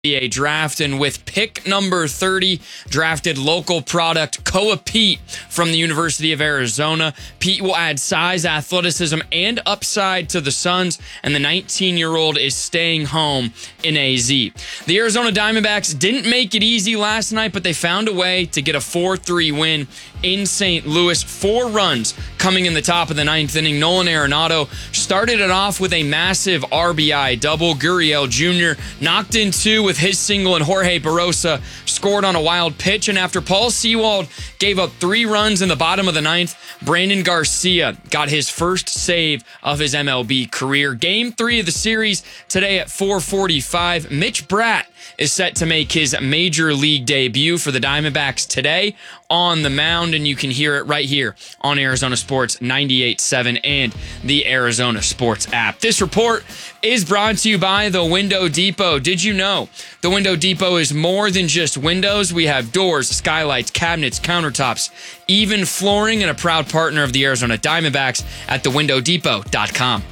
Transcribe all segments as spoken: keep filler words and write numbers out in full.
N B A draft, and with pick number thirty, drafted local product Koa Pete from the University of Arizona. Pete will add size, athleticism, and upside to the Suns, and the nineteen-year-old is staying home in A Z. The Arizona Diamondbacks didn't make it easy last night, but they found a way to get a four three win in Saint Louis. Four runs coming in the top of the ninth inning. Nolan Arenado started it off with a massive R B I double. Gurriel Junior knocked in two with his single, and Jorge Barosa scored on a wild pitch. And after Paul Sewald gave up three runs in the bottom of the ninth, Brandon Garcia got his first save of his M L B career. Game three of the series today at four forty-five. Mitch Bratt is set to make his major league debut for the Diamondbacks today on the mound, and you can hear it right here on Arizona Sports ninety-eight point seven and the Arizona Sports app. This report is brought to you by the Window Depot. Did you know the Window Depot is more than just windows? We have doors, skylights, cabinets, countertops, even flooring, and a proud partner of the Arizona Diamondbacks at the window depot dot com.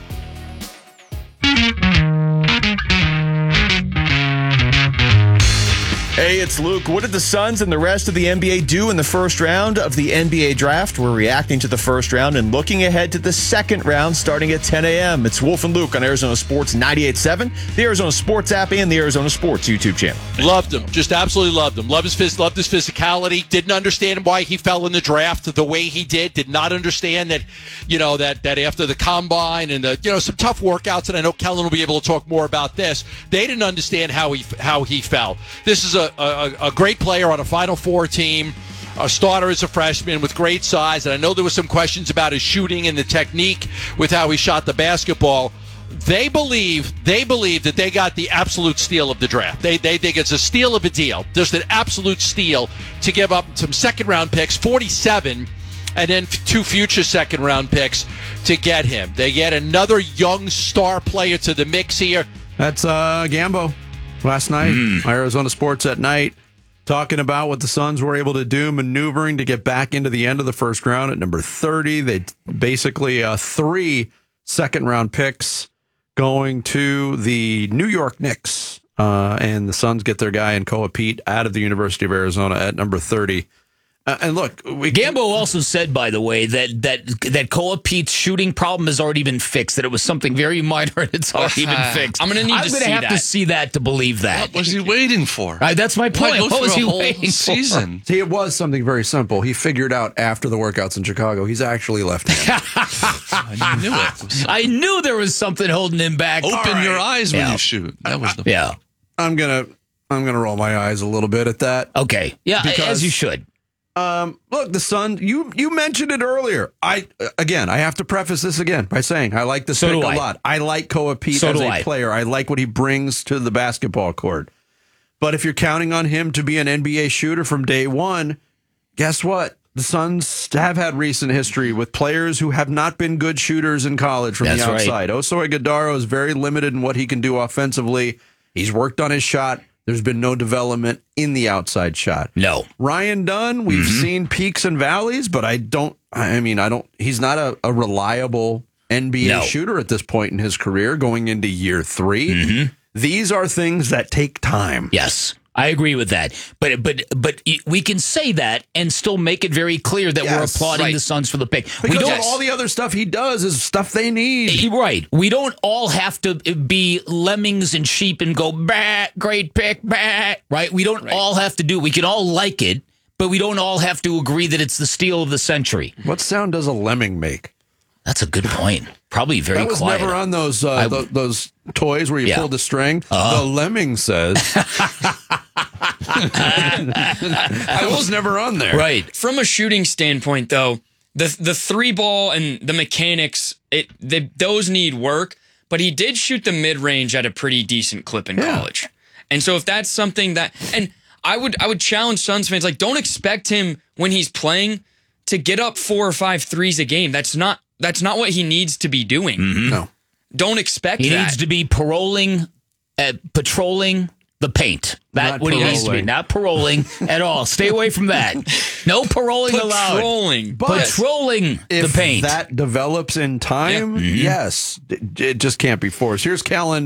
Hey, it's Luke. What did the Suns and the rest of the N B A do in the first round of the N B A draft? We're reacting to the first round and looking ahead to the second round starting at ten a.m. It's Wolf and Luke on Arizona Sports ninety-eight point seven, the Arizona Sports app, and the Arizona Sports YouTube channel. Loved him. Just absolutely loved him. Loved his, phys- loved his physicality. Didn't understand why he fell in the draft the way he did. Did not understand that, you know, that, that after the combine and the, you know, some tough workouts, and I know Kellen will be able to talk more about this, they didn't understand how he, how he fell. This is a A, a great player on a Final Four team, a starter as a freshman with great size, and I know there were some questions about his shooting and the technique with how he shot the basketball. They believe they believe that they got the absolute steal of the draft. They they think it's a steal of a deal, just an absolute steal to give up some second round picks, forty-seven, and then two future second round picks to get him. They get another young star player to the mix here. That's uh, Gambo. Last night, mm. Arizona Sports at Night, talking about what the Suns were able to do, maneuvering to get back into the end of the first round at number thirty. They basically uh, three second-round picks going to the New York Knicks, uh, and the Suns get their guy in Koa Pete out of the University of Arizona at number thirty. Uh, and look, we Gambo also said, by the way, that that that Koa Pete's shooting problem has already been fixed. That it was something very minor and it's already been fixed. I'm going to need I'm to gonna see have that. to see that to believe that. What was he waiting for? Right, that's my point. Why go What was through he a whole waiting season? See, it was something very simple. He figured out after the workouts in Chicago, he's actually left-handed. I knew it. for? I knew there was something holding him back. Open All right. your eyes when Yeah. you shoot. That was the Yeah. I'm gonna I'm gonna roll my eyes a little bit at that. Okay. Yeah, Because- as you should. Um, look, the Sun. You you mentioned it earlier. I again, I have to preface this again by saying I like this So pick do a I. lot. I like Koa Pete So as do a I. player. I like what he brings to the basketball court. But if you're counting on him to be an N B A shooter from day one, guess what? The Suns have had recent history with players who have not been good shooters in college from That's the right. outside. Oso Ighodaro is very limited in what he can do offensively. He's worked on his shot. There's been no development in the outside shot. No. Ryan Dunn, we've Mm-hmm. seen peaks and valleys, but I don't, I mean, I don't, he's not a, a reliable N B A No. shooter at this point in his career going into year three. Mm-hmm. These are things that take time. Yes. I agree with that. But but but we can say that and still make it very clear that we're Yes, applauding right. the Suns for the pick. Because we don't of all the other stuff he does is stuff they need. Right. We don't all have to be lemmings and sheep and go, bah, great pick, bah, right? We don't all have to do. We can all like it, but we don't all have to agree that it's the steal of the century. What sound does a lemming make? That's a good point. Probably very That was quiet. never on those uh, I- th- those toys where you Yeah. pulled the string. Uh-huh. The lemming says. I was never on there. Right. From a shooting standpoint, though, the the three ball and the mechanics, it they, those need work. But he did shoot the mid range at a pretty decent clip in Yeah. college, and so if that's something that, and I would I would challenge Suns fans, like, don't expect him when he's playing to get up four or five threes a game. That's not that's not what he needs to be doing. No. Don't expect He that. needs to be paroling, uh, patrolling the paint. That's Not what he needs to be. paroling. Not paroling at all. Stay away from that. No paroling allowed. Patrolling. But Patrolling if the paint. that develops in time, Yeah. yes, it, it just can't be forced. Here's Kellen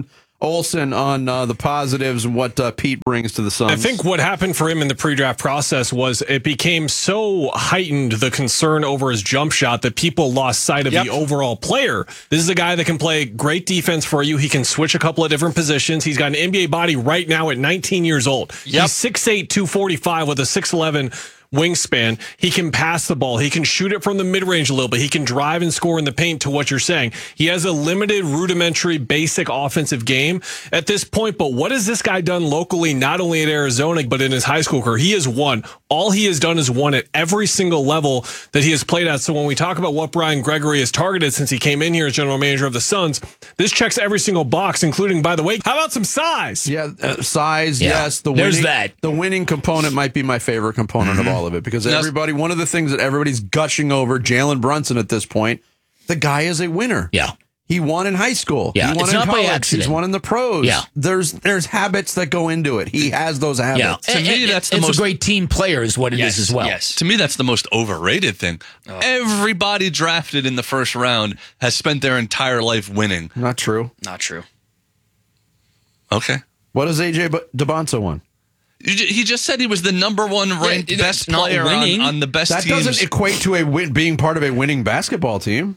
Olsen on uh, the positives and what uh, Pete brings to the Suns. I think what happened for him in the pre-draft process was it became so heightened, the concern over his jump shot, that people lost sight of Yep. the overall player. This is a guy that can play great defense for you. He can switch a couple of different positions. He's got an N B A body right now at nineteen years old. Yep. He's six eight, two forty-five with a six eleven wingspan. He can pass the ball. He can shoot it from the mid-range a little bit. He can drive and score in the paint, to what you're saying. He has a limited, rudimentary, basic offensive game at this point. But what has this guy done locally, not only at Arizona, but in his high school career? He has won. All he has done is won at every single level that he has played at. So when we talk about what Brian Gregory has targeted since he came in here as general manager of the Suns, this checks every single box, including, by the way, how about some size? Yeah, uh, size, Yeah. yes. The There's winning, that. The winning component might be my favorite component of all of it, because Now- everybody, one of the things that everybody's gushing over, Jalen Brunson at this point, the guy is a winner. Yeah. He won in high school. Yeah, He won it's in not by college. accident. He's won in the pros. Yeah. There's there's habits that go into it. He has those habits. Yeah. To And- me, and that's the it's most- a great team player is what it is Yes, as well. yes. To me, that's the most overrated thing. Everybody drafted in the first round has spent their entire life winning. Not true. Not true. Okay. What does A J B- DeBonzo won? You ju- He just said he was the number one ranked Yeah, best it's not player on, winning. on the best That teams. doesn't equate to a win, being part of a winning basketball team.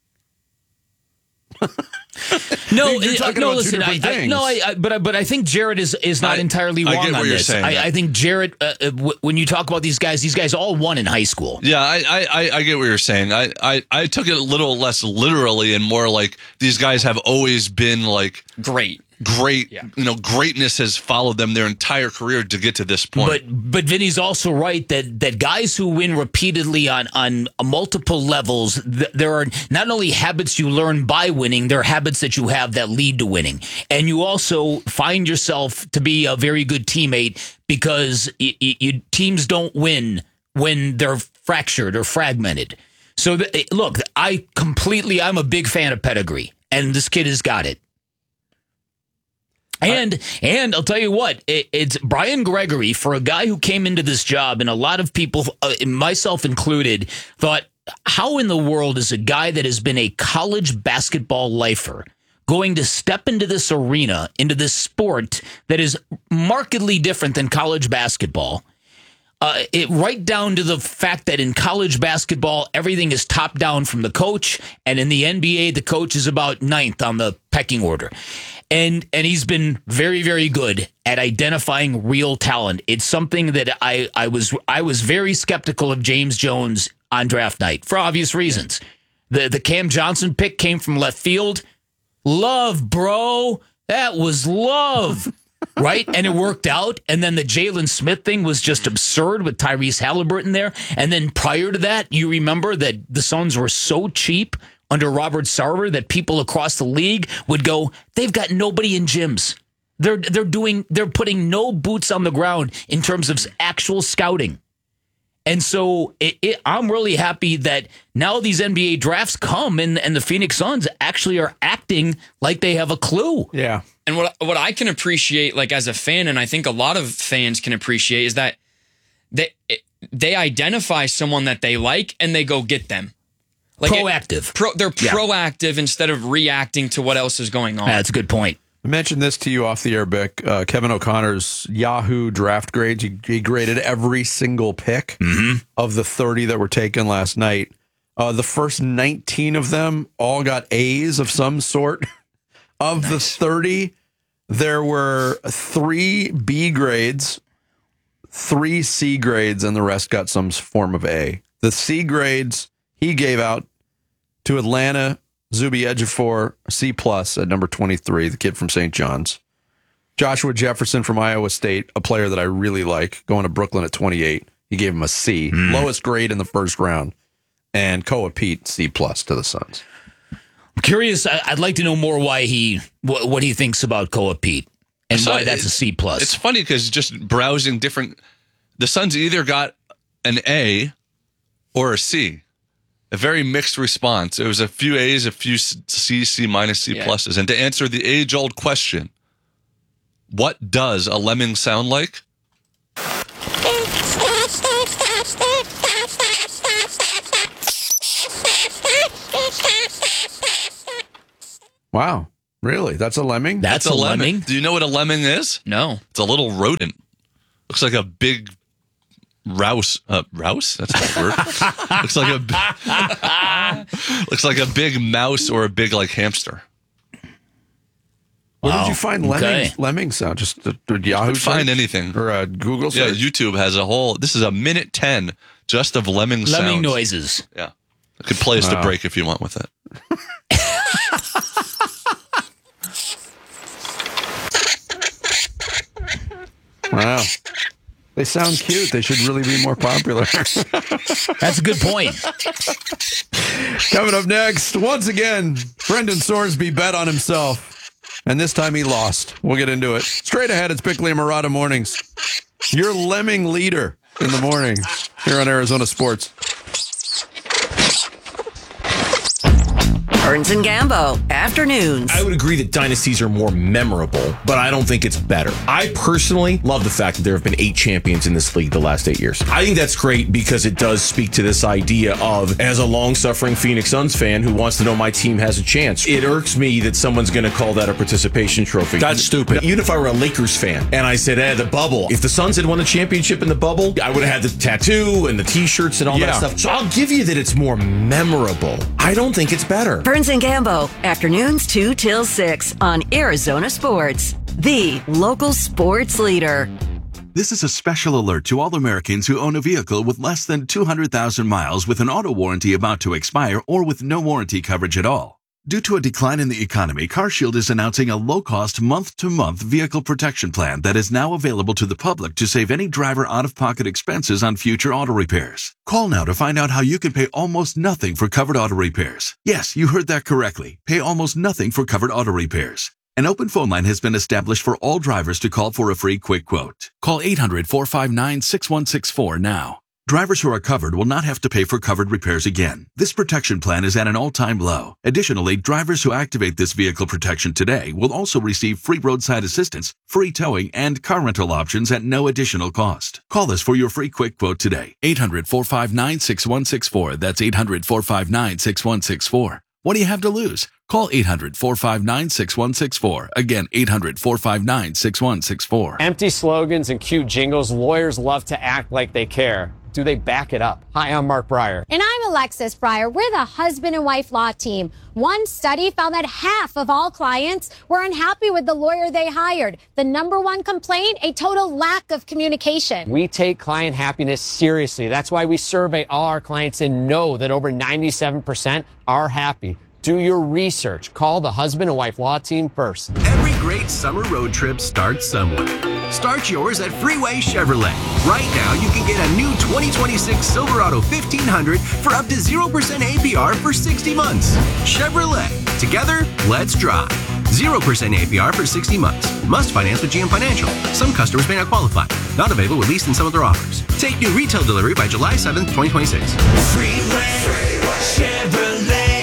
No, You're uh, talking no. about two Listen, I, different I, things. no, I, I, but I, but I think Jared is is not I- entirely I wrong get what on you're this. saying, I, though. I think Jared, uh, uh, w- when you talk about these guys, these guys all won in high school. Yeah, I, I, I- I get what you're saying. I, I, I took it a little less literally and more like these guys have always been like Great. great. Yeah. You know, greatness has followed them their entire career to get to this point. But but Vinny's also right that that guys who win repeatedly on on multiple levels, th- there are not only habits you learn by winning, there are habits that you have that lead to winning, and you also find yourself to be a very good teammate because y- y- you, teams don't win when they're fractured or fragmented. So th- look, I completely, I'm a big fan of pedigree, and this kid has got it. And and I'll tell you what, it, it's Brian Gregory, for a guy who came into this job, and a lot of people, uh, myself included, thought, how in the world is a guy that has been a college basketball lifer going to step into this arena, into this sport that is markedly different than college basketball? Uh, it right down to the fact that in college basketball, everything is top down from the coach, and in the N B A, the coach is about ninth on the pecking order. And and he's been very, very good at identifying real talent. It's something that I, I was I was very skeptical of James Jones on draft night for obvious reasons. The the Cam Johnson pick came from left field. Love, bro. That was love. Right? And it worked out. And then the Jalen Smith thing was just absurd with Tyrese Halliburton there. And then prior to that, you remember that the Suns were so cheap under Robert Sarver that people across the league would go, they've got nobody in gyms. They're they're doing they're putting no boots on the ground in terms of actual scouting. And so it, it, I'm really happy that now these N B A drafts come and, and the Phoenix Suns actually are acting like they have a clue. Yeah. And what what I can appreciate, like as a fan, and I think a lot of fans can appreciate, is that they they identify someone that they like and they go get them. Like Proactive. It, pro, they're Yeah. proactive instead of reacting to what else is going on. That's a good point. I mentioned this to you off the air, Bick. Uh, Kevin O'Connor's Yahoo draft grades. He, he graded every single pick of the thirty that were taken last night. Uh, the first nineteen of them all got A's of some sort. Of nice. The thirty, there were three B grades, three C grades, and the rest got some form of A. The C grades he gave out to Atlanta, Zuby Ejiofor, C plus at number twenty-three, the kid from Saint John's. Joshua Jefferson from Iowa State, a player that I really like, going to Brooklyn at twenty-eight. He gave him a C, mm. lowest grade in the first round. And Koa Pete, C plus to the Suns. I'm curious. I'd like to know more why he, what, what he thinks about Koa Pete and why that's a C plus. It's funny because just browsing different, the Suns either got an A or a C. A very mixed response. It was a few A's, a few C, C minus, C pluses. Yeah. And to answer the age-old question, what does a lemming sound like? Wow. Really? That's a lemming? That's, It's a lemming. Do you know what a lemming is? No. It's a little rodent. Looks like a big rouse. Uh, rouse? That's not a word. looks like a looks like a big mouse or a big like hamster. Where Wow. did you find Okay. lemmings? Lemmings sound just a, a Yahoo Find search? anything. or a Google Yeah, search. YouTube has a whole. This is a minute ten just of lemming sounds. Lemming noises. Yeah, I could play us Wow. to break if you want with it. Wow. They sound cute. They should really be more popular. That's a good point. Coming up next, once again, Brendan Sorsby bet on himself. And this time he lost. We'll get into it. Straight ahead, it's Bickley and Murata Mornings. Your lemming leader in the morning here on Arizona Sports. Burns and Gambo, afternoons. I would agree that dynasties are more memorable, but I don't think it's better. I personally love the fact that there have been eight champions in this league the last eight years. I think that's great because it does speak to this idea of, as a long-suffering Phoenix Suns fan who wants to know my team has a chance, it irks me that someone's going to call that a participation trophy. That's stupid. Even if I were a Lakers fan and I said, eh, the bubble, if the Suns had won the championship in the bubble, I would have had the tattoo and the t-shirts and all Yeah. that stuff. So I'll give you that it's more memorable. I don't think it's better. Burns and Gambo, afternoons two till six on Arizona Sports, the local sports leader. This is a special alert to all Americans who own a vehicle with less than two hundred thousand miles with an auto warranty about to expire or with no warranty coverage at all. Due to a decline in the economy, CarShield is announcing a low-cost month-to-month vehicle protection plan that is now available to the public to save any driver out-of-pocket expenses on future auto repairs. Call now to find out how you can pay almost nothing for covered auto repairs. Yes, you heard that correctly. Pay almost nothing for covered auto repairs. An open phone line has been established for all drivers to call for a free quick quote. Call eight hundred, four five nine, six one six four now. Drivers who are covered will not have to pay for covered repairs again. This protection plan is at an all-time low. Additionally, drivers who activate this vehicle protection today will also receive free roadside assistance, free towing, and car rental options at no additional cost. Call us for your free quick quote today. eight hundred, four five nine, six one six four. That's eight hundred, four five nine, six one six four. What do you have to lose? Call eight hundred, four five nine, six one six four. Again, eight hundred, four five nine, six one six four. Empty slogans and cute jingles. Lawyers love to act like they care. Do they back it up? Hi, I'm Mark Breyer. And I'm Alexis Breyer. We're the husband and wife law team. One study found that half of all clients were unhappy with the lawyer they hired. The number one complaint, a total lack of communication. We take client happiness seriously. That's why we survey all our clients and know that over ninety-seven percent are happy. Do your research. Call the husband and wife law team first. Every great summer road trip starts somewhere. Start yours at Freeway Chevrolet. Right now, you can get a new twenty twenty-six Silverado fifteen hundred for up to zero percent A P R for sixty months. Chevrolet. Together, let's drive. zero percent A P R for sixty months. Must finance with G M Financial. Some customers may not qualify. Not available with lease and some other offers. Take new retail delivery by July seventh, twenty twenty-six. Freeway, Freeway Chevrolet.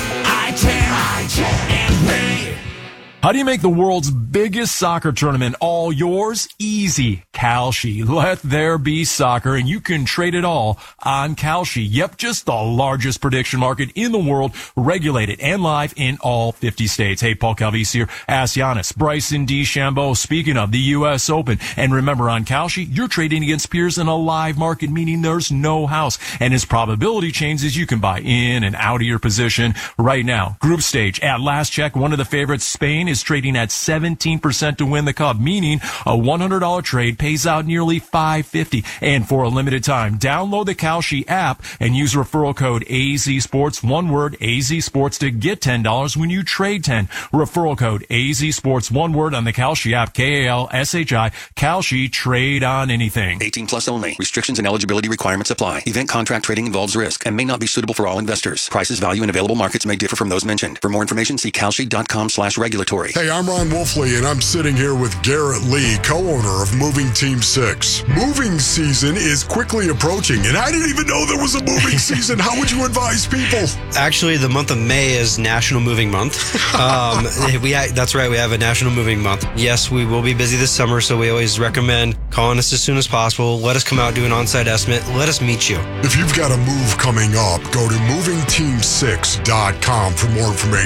I can, I can, and wait. How do you make the world's biggest soccer tournament all yours? Easy. Kalshi. Let there be soccer, and you can trade it all on Kalshi. Yep, just the largest prediction market in the world, regulated and live in all fifty states. Hey, Paul Calvisi here. Ask Giannis, Bryson DeChambeau. Speaking of the U S Open. And remember, on Kalshi, you're trading against peers in a live market, meaning there's no house. And as probability changes, you can buy in and out of your position right now. Group stage. At last check, one of the favorites, Spain, is trading at seventeen percent to win the cup, meaning a one hundred dollars trade pays out nearly five hundred fifty dollars. And for a limited time, download the Kalshi app and use referral code A Z Sports, one word, A Z Sports, to get ten dollars when you trade ten. Referral code A Z Sports, one word, on the Kalshi app, K A L S H I, Kalshi, trade on anything. eighteen plus only. Restrictions and eligibility requirements apply. Event contract trading involves risk and may not be suitable for all investors. Prices, value, and available markets may differ from those mentioned. For more information, see kalshi.com slash regulatory. Hey, I'm Ron Wolfley, and I'm sitting here with Garrett Lee, co-owner of Moving Team six. Moving season is quickly approaching, and I didn't even know there was a moving season. How would you advise people? Actually, the month of May is National Moving Month. Um, we ha- That's right, we have a National Moving Month. Yes, we will be busy this summer, so we always recommend calling us as soon as possible. Let us come out, do an on-site estimate. Let us meet you. If you've got a move coming up, go to moving team six dot com for more information.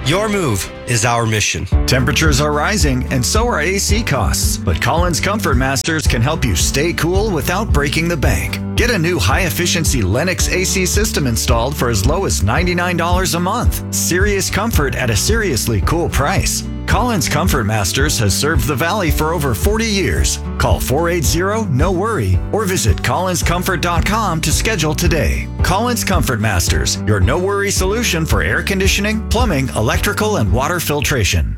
Your move is our mission. Temperatures are rising, and so are A C costs. But Collins Comfort Masters can help you stay cool without breaking the bank. Get a new high-efficiency Lennox A C system installed for as low as ninety-nine dollars a month. Serious comfort at a seriously cool price. Collins Comfort Masters has served the Valley for over forty years. Call four eight zero, N O worry or visit collins comfort dot com to schedule today. Collins Comfort Masters, your no-worry solution for air conditioning, plumbing, electrical, and water filtration.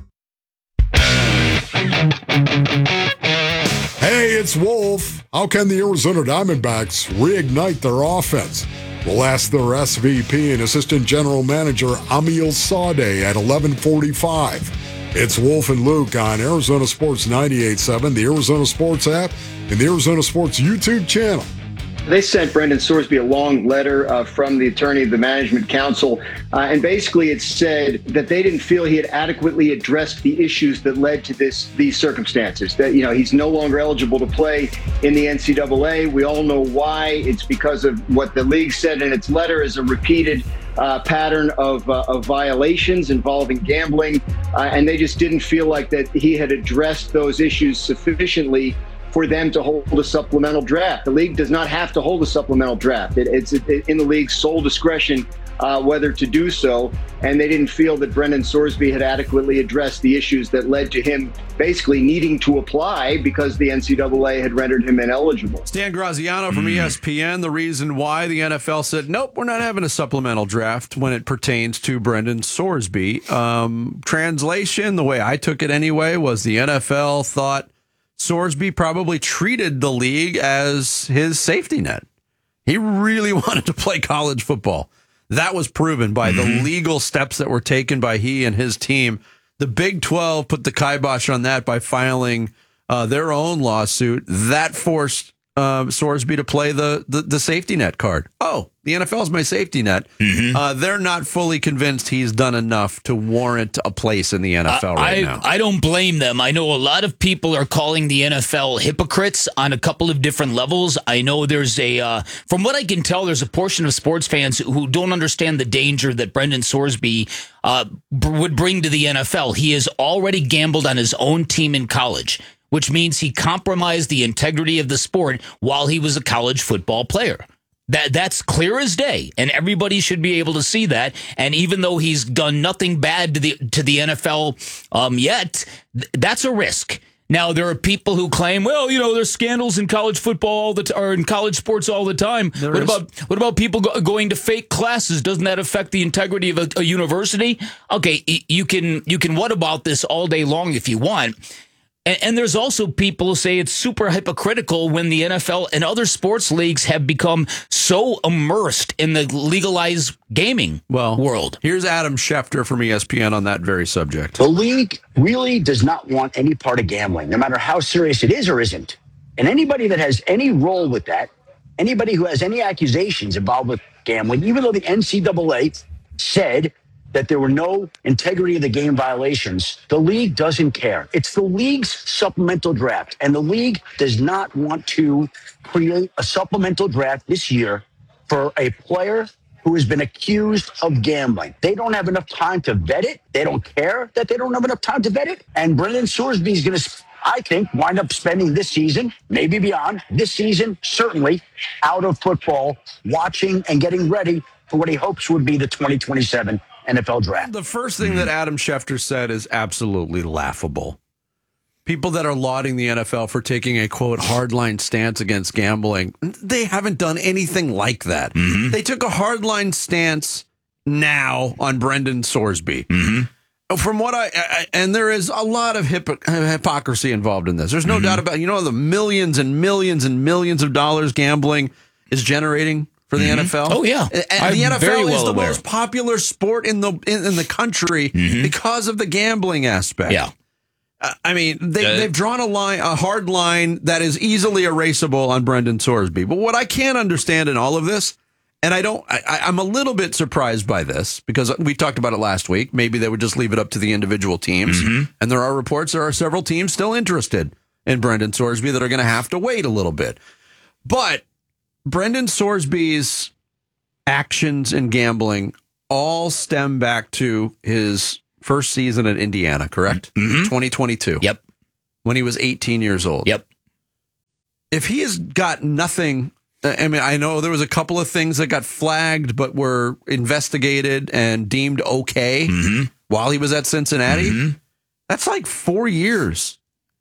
Hey, it's Wolf. How can the Arizona Diamondbacks reignite their offense? We'll ask their S V P and Assistant General Manager Amil Sade at eleven forty-five. It's Wolf and Luke on Arizona Sports ninety-eight point seven, the Arizona Sports app, and the Arizona Sports YouTube channel. They sent Brendan Sorsby a long letter uh, from the attorney of the Management Council, uh, and basically it said that they didn't feel he had adequately addressed the issues that led to this these circumstances. That, you know, he's no longer eligible to play in the N C double A. We all know why. It's because of what the league said in its letter is a repeated uh, pattern of, uh, of violations involving gambling, uh, and they just didn't feel like that he had addressed those issues sufficiently for them to hold a supplemental draft. The league does not have to hold a supplemental draft. It, it's it, in the league's sole discretion uh, whether to do so, and they didn't feel that Brendan Sorsby had adequately addressed the issues that led to him basically needing to apply because the N C double A had rendered him ineligible. Stan Graziano from E S P N, the reason why the N F L said, nope, we're not having a supplemental draft when it pertains to Brendan Sorsby. Um, translation, the way I took it anyway, was the N F L thought Sorsby probably treated the league as his safety net. He really wanted to play college football. That was proven by mm-hmm. the legal steps that were taken by he and his team. The Big twelve put the kibosh on that by filing uh, their own lawsuit. That forced uh, Sorsby to play the, the the safety net card. Oh, the N F L is my safety net. Mm-hmm. Uh, they're not fully convinced he's done enough to warrant a place in the N F L right I, now. I don't blame them. I know a lot of people are calling the N F L hypocrites on a couple of different levels. I know there's a, uh, from what I can tell, there's a portion of sports fans who don't understand the danger that Brendan Sorsby uh, b- would bring to the N F L. He has already gambled on his own team in college, which means he compromised the integrity of the sport while he was a college football player. That that's clear as day, and everybody should be able to see that. And even though he's done nothing bad to the to the N F L um, yet, th- that's a risk. Now there are people who claim, well, you know, there's scandals in college football all the t- or in college sports all the time. There what is. about what about people go- going to fake classes? Doesn't that affect the integrity of a, a university? Okay, y- you can you can what about this all day long if you want. And, and there's also people who say it's super hypocritical when the N F L and other sports leagues have become so immersed in the legalized gaming well, world. Here's Adam Schefter from E S P N on that very subject. The league really does not want any part of gambling, no matter how serious it is or isn't. And anybody that has any role with that, anybody who has any accusations involved with gambling, even though the N C double A said that there were no integrity of the game violations, the league doesn't care. It's the league's supplemental draft, and the league does not want to create a supplemental draft this year for a player who has been accused of gambling. They don't have enough time to vet it. They don't care that they don't have enough time to vet it. And Brendan Sorsby is going to, I think, wind up spending this season, maybe beyond, this season, certainly, out of football, watching and getting ready for what he hopes would be the twenty twenty-seven N F L draft. The first thing that Adam Schefter said is absolutely laughable. People that are lauding the N F L for taking a, quote, hardline stance against gambling, they haven't done anything like that. Mm-hmm. They took a hardline stance now on Brendan Sorsby. Mm-hmm. From what I, I, and there is a lot of hypo, hypocrisy involved in this. There's no mm-hmm. doubt about it. You know, the millions and millions and millions of dollars gambling is generating for the mm-hmm. N F L. Oh yeah, and I'm the N F L very is well the aware. most popular sport in the in, in the country mm-hmm. because of the gambling aspect. Yeah, uh, I mean they Yeah. they've drawn a line, a hard line that is easily erasable on Brendan Sorsby. But what I can't understand in all of this, and I don't, I, I'm a little bit surprised by this because we talked about it last week. Maybe they would just leave it up to the individual teams, mm-hmm. and there are reports there are several teams still interested in Brendan Sorsby that are going to have to wait a little bit, but Brendan Sorsby's actions in gambling all stem back to his first season at Indiana, correct? Mm-hmm. twenty twenty-two. Yep. When he was eighteen years old. Yep. If he has got nothing, I mean, I know there was a couple of things that got flagged, but were investigated and deemed okay mm-hmm. while he was at Cincinnati. Mm-hmm. That's like four years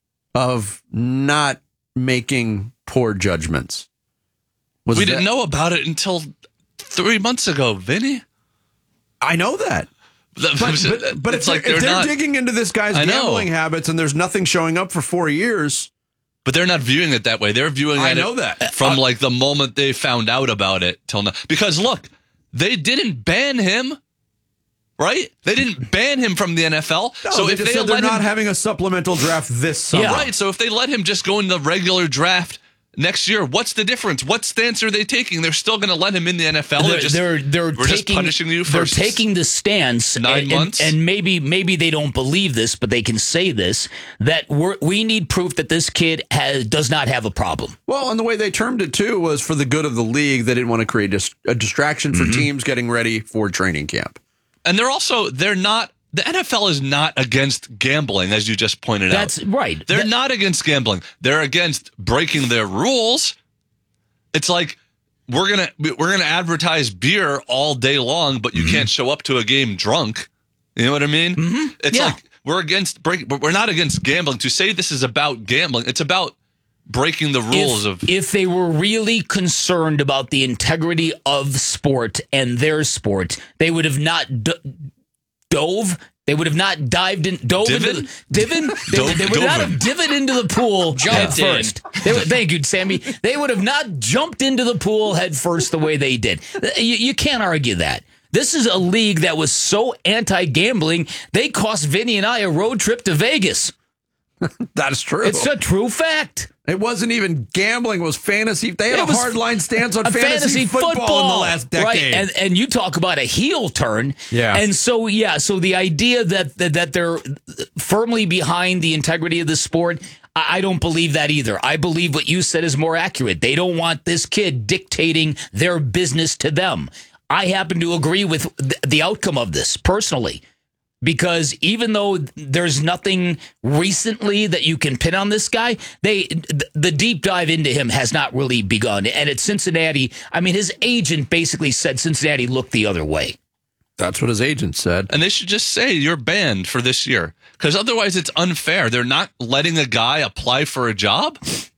of not making poor judgments. Was we that, didn't know about it until three months ago, Vinny. I know that. But, but, but it's if like they're, they're, if they're not, digging into this guy's I know. gambling habits and there's nothing showing up for four years. But they're not viewing it that way. They're viewing I it know that. from uh, like the moment they found out about it till now. Because look, they didn't ban him, right? They didn't ban him from the N F L. No, so they if just they said they're let not him, having a supplemental draft this summer. yeah, right. So if they let him just go in the regular draft next year, what's the difference? What stance are they taking? They're still going to let him in the N F L. They're They're just, they're, they're we're taking, just punishing you for They're taking the stance nine and, months, and, and maybe maybe they don't believe this, but they can say this that we're, we need proof that this kid has does not have a problem. Well, and the way they termed it too was for the good of the league. They didn't want to create a, a distraction for Mm-hmm. teams getting ready for training camp. And they're also they're not. The N F L is not against gambling, as you just pointed That's out. That's right. They're that, not against gambling. They're against breaking their rules. It's like we're gonna we're gonna advertise beer all day long, but you mm-hmm. can't show up to a game drunk. You know what I mean? Mm-hmm. It's yeah. like we're against break, but we're not against gambling. To say this is about gambling, it's about breaking the rules if, of. If they were really concerned about the integrity of sport and their sport, they would have not d- dove. They would have not dived in, dove Divin? into the, divin. They, Dove, they would not Dovin. have divin into the pool head Jumped in. first. They would, thank you, Sammy. They would have not jumped into the pool head first the way they did. You, you can't argue that. This is a league that was so anti-gambling, they cost Vinny and I a road trip to Vegas. That's true. It's a true fact. It wasn't even gambling; it was fantasy. They had It a was hard line stance on a fantasy, football, in the last decade. Right? And and you talk about a heel turn. Yeah. And so yeah, so the idea that that, that they're firmly behind the integrity of the sport, I, I don't believe that either. I believe what you said is more accurate. They don't want this kid dictating their business to them. I happen to agree with th- the outcome of this personally. Because even though there's nothing recently that you can pin on this guy, they the deep dive into him has not really begun. And at Cincinnati, I mean, his agent basically said Cincinnati looked the other way. That's what his agent said. And they should just say you're banned for this year, because otherwise it's unfair. They're not letting a guy apply for a job.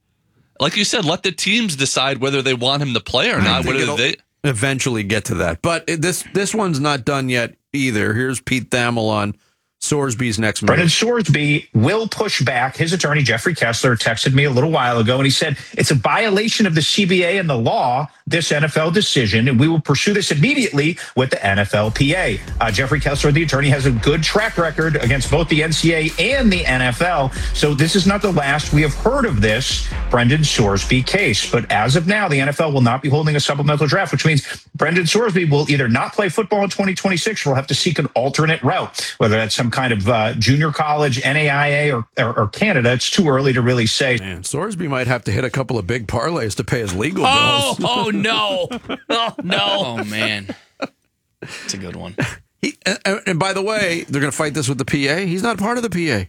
Like you said, let the teams decide whether they want him to play or not. Whether they eventually get to that, but it, this this one's not done yet either. Here's Pete Thamel on Sorsby's next move. Brendan Sorsby will push back. His attorney, Jeffrey Kessler, texted me a little while ago, and he said it's a violation of the C B A and the law, this N F L decision, and we will pursue this immediately with the N F L P A. Uh, Jeffrey Kessler, the attorney, has a good track record against both the N C A A and the N F L, so this is not the last we have heard of this Brendan Sorsby case. But as of now, the N F L will not be holding a supplemental draft, which means Brendan Sorsby will either not play football in twenty twenty-six or will have to seek an alternate route, whether that's some kind of uh, junior college, N A I A, or, or, or Canada. It's too early to really say. Man, Sorsby might have to hit a couple of big parlays to pay his legal Oh, bills. oh no. Oh, no. Oh, man. It's a good one. He, and, and by the way, they're going to fight this with the P A. He's not part of the P A.